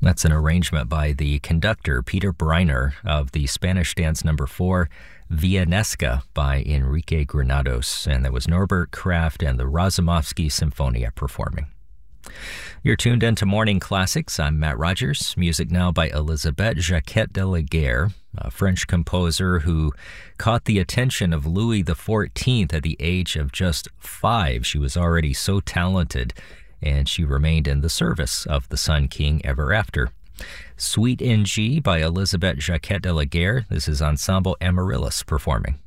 That's an arrangement by the conductor Peter Breiner of the Spanish Dance No. 4, Villanesca by Enrique Granados, and that was Norbert Kraft and the Razumovsky Symphonia performing. You're tuned into Morning Classics. I'm Matt Rogers. Music now by Elisabeth Jacquet de la Guerre, a French composer who caught the attention of Louis XIV at the age of just 5. She was already so talented, and she remained in the service of the Sun King ever after. Suite in G by Elisabeth Jacquet de la Guerre. This is Ensemble Amaryllis performing.